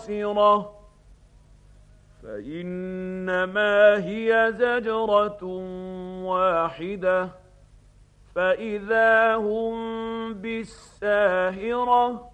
خاسرة فإنما هي زجرة واحدة فإذا هم بالساهرة